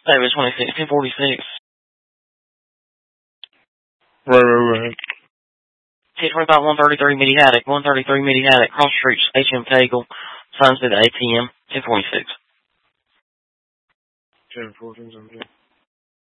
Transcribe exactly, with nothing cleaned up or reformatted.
David twenty-six, ten forty-six. Right, right, right. ten twenty-five, one thirty-three, Midi Haddock, one thirty-three, Midi Haddock, cross streets, H M Cagle, signs to the A T M, ten forty-six. ten fourteen, something.